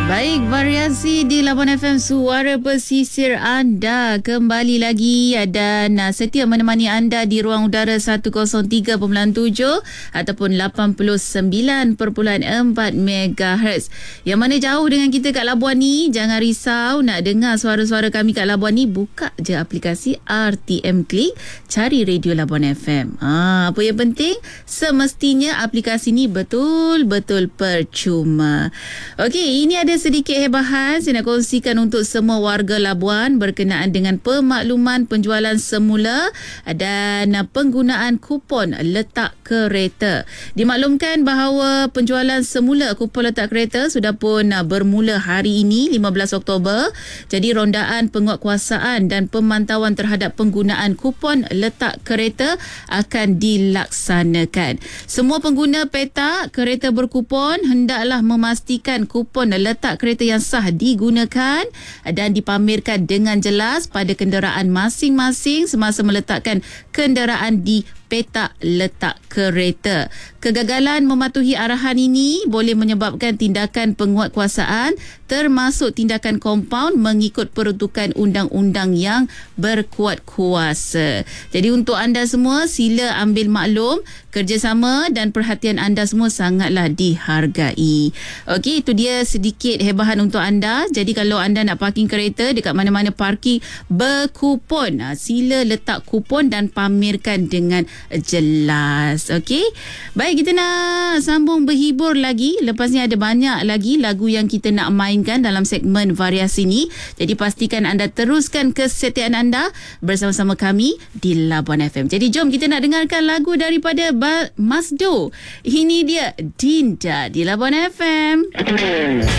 Baik, variasi di Labuan FM, suara pesisir anda kembali lagi dan setia menemani anda di ruang udara 103.7 ataupun 89.4 MHz. Yang mana jauh dengan kita kat Labuan ni, jangan risau nak dengar suara-suara kami kat Labuan ni, buka je aplikasi RTM Klik, cari Radio Labuan FM. Apa yang penting, semestinya aplikasi ni betul-betul percuma. Okey, ini ada sedikit hebahan saya nak kongsikan untuk semua warga Labuan berkenaan dengan pemakluman penjualan semula dan penggunaan kupon letak kereta. Dimaklumkan bahawa penjualan semula kupon letak kereta sudah pun bermula hari ini 15 Oktober. Jadi rondaan penguatkuasaan dan pemantauan terhadap penggunaan kupon letak kereta akan dilaksanakan. Semua pengguna petak kereta berkupon hendaklah memastikan kupon letak kereta yang sah digunakan dan dipamerkan dengan jelas pada kenderaan masing-masing semasa meletakkan kenderaan di petak letak kereta. Kegagalan mematuhi arahan ini boleh menyebabkan tindakan penguatkuasaan termasuk tindakan kompaun mengikut peruntukan undang-undang yang berkuat kuasa. Jadi untuk anda semua, sila ambil maklum, kerjasama dan perhatian anda semua sangatlah dihargai. Okey, itu dia sedikit hebahan untuk anda. Jadi kalau anda nak parking kereta dekat mana-mana parking berkupon, sila letak kupon dan pamerkan dengan jelas. Okey, baik, kita nak sambung berhibur lagi. Lepas ni ada banyak lagi lagu yang kita nak mainkan dalam segmen variasi ni. Jadi pastikan anda teruskan kesetiaan anda bersama-sama kami di Labuan FM. Jadi jom kita nak dengarkan lagu daripada Masdo. Ini dia Dinda di Labuan FM.